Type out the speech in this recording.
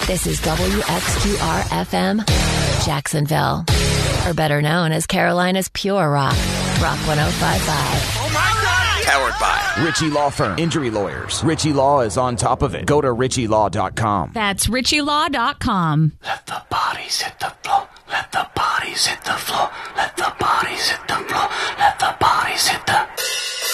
This is WXQR-FM, Jacksonville. Or better known as Carolina's Pure Rock, Rock 105.5. Oh my God! Powered by Ritchie Law Firm. Injury lawyers. Ritchie Law is on top of it. Go to RitchieLaw.com. That's RitchieLaw.com. Let the bodies hit